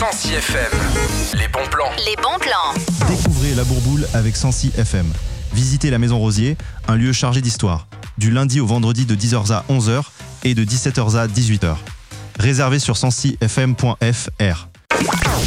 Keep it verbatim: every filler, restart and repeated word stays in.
Sancy F M. Les bons plans. Les bons plans. Découvrez La Bourboule avec Sancy F M. Visitez la Maison Rosier, un lieu chargé d'histoire. Du lundi au vendredi de dix heures à onze heures et de dix-sept heures à dix-huit heures. Réservé sur sancy f m point f r.